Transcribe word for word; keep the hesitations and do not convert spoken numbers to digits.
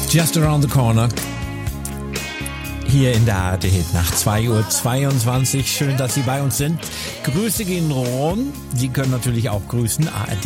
Just Around the Corner. Hier in der A R D nach zwei Uhr zweiundzwanzig. Schön, dass Sie bei uns sind. Grüße gehen rum. Sie können natürlich auch grüßen. A R D